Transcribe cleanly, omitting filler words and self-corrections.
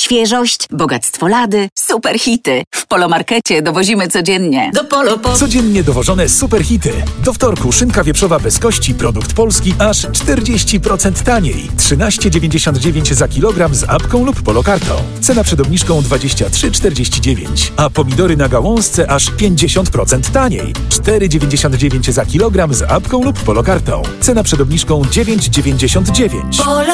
Świeżość, bogactwo lady, super hity. W Polomarkecie dowozimy codziennie. Do Polo po... Codziennie dowożone super hity. Do wtorku szynka wieprzowa bez kości, produkt polski, aż 40% taniej. 13,99 za kilogram z apką lub polokartą. Cena przed obniżką 23,49. A pomidory na gałązce aż 50% taniej. 4,99 za kilogram z apką lub polokartą. Cena przed obniżką 9,99.